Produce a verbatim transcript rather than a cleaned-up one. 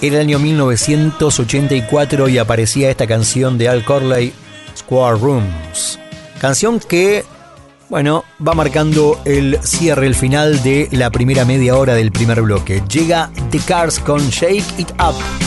Era el año mil novecientos ochenta y cuatro y aparecía esta canción de Al Corley, Square Rooms. Canción que, bueno, va marcando el cierre, el final de la primera media hora del primer bloque. Llega The Cars con Shake It Up.